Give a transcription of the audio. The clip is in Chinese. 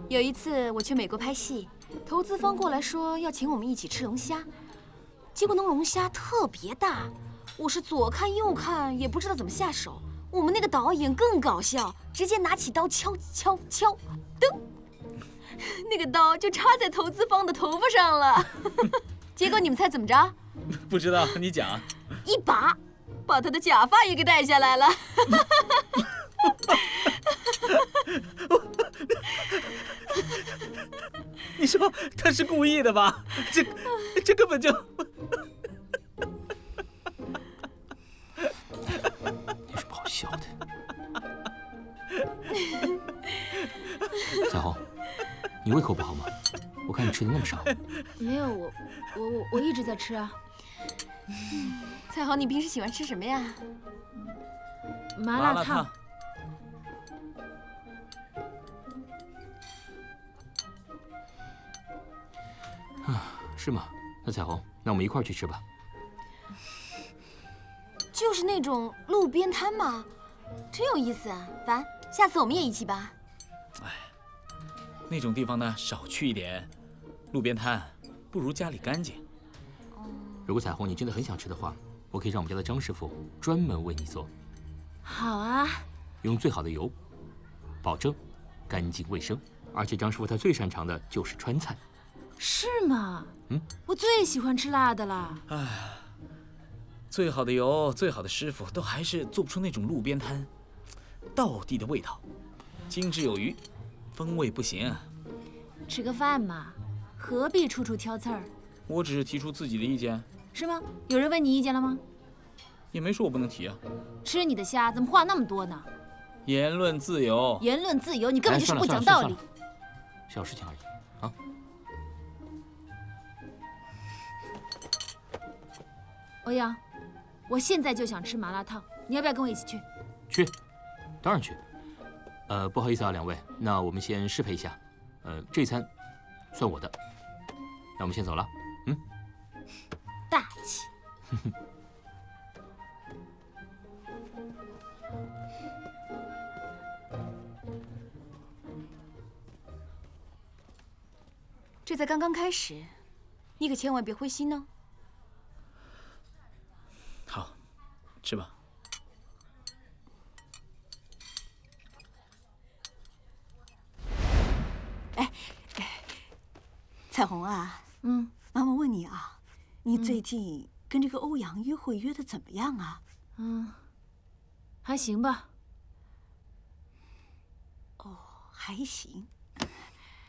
有一次我去美国拍戏，投资方过来说要请我们一起吃龙虾，结果那龙虾特别大，我是左看右看也不知道怎么下手。我们那个导演更搞笑，直接拿起刀敲，噔，那个刀就插在投资方的头发上了。结果你们猜怎么着？ 不知道，你讲。 一把把他的假发也给戴下来了。 你说他是故意的吧？这根本就…… 有什么好笑的？彩虹，你胃口不好吗？我看你吃的那么少。 没有，我一直在吃啊。彩虹，你平时喜欢吃什么呀？ 麻辣烫。 是吗？那彩虹，那我们一块儿去吃吧。 就是那种路边摊嘛，真有意思啊！凡，下次我们也一起吧。 哎，那种地方呢，少去一点。路边摊不如家里干净。 如果彩虹你真的很想吃的话，我可以让我们家的张师傅专门为你做。 好啊。 用最好的油，保证干净卫生。而且张师傅他最擅长的就是川菜。 是吗？我最喜欢吃辣的了。 哎，最好的油，最好的师傅，都还是做不出那种路边摊道地的味道，精致有余，风味不行。 吃个饭嘛，何必处处挑刺儿？ 我只是提出自己的意见。 是吗？有人问你意见了吗？ 也没说我不能提啊。 吃你的虾，怎么话那么多呢？ 言论自由。 言论自由，你根本就是不讲道理。 小事情而已啊。 欧阳，我现在就想吃麻辣烫，你要不要跟我一起去？ 去，当然去。不好意思啊，两位，那我们先适配一下。这一餐算我的。那我们先走了。 大气。 这才刚刚开始，你可千万别灰心哦。 好，吃吧。 彩虹啊，妈妈问你啊，你最近跟这个欧阳约会约的怎么样啊？ 还行吧。 哦，还行。